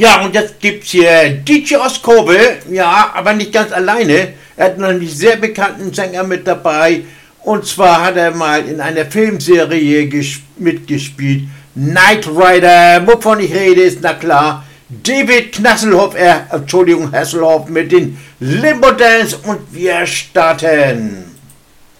Ja, und jetzt gibt's hier DJ Oskobe, ja, aber nicht ganz alleine. Er hat noch einen sehr bekannten Sänger mit dabei. Und zwar hat er mal in einer Filmserie mitgespielt. Knight Rider, wovon ich rede, ist na klar. David Hasselhoff mit den Limbo Dance und wir starten.